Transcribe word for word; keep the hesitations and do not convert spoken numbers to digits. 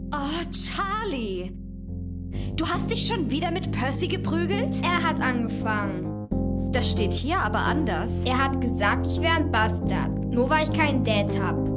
Oh, Charlie. Du hast dich schon wieder mit Percy geprügelt? Er hat angefangen. Das steht hier aber anders. Er hat gesagt, ich wäre ein Bastard, nur weil ich keinen Dad hab.